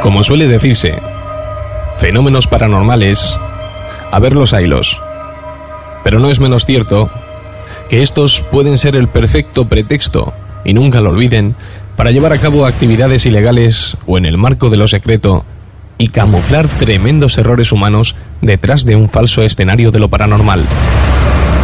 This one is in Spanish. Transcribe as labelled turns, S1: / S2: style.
S1: Como suele decirse, fenómenos paranormales, a verlos haylos. Pero no es menos cierto que estos pueden ser el perfecto pretexto, y nunca lo olviden, para llevar a cabo actividades ilegales o en el marco de lo secreto y camuflar tremendos errores humanos detrás de un falso escenario de lo paranormal.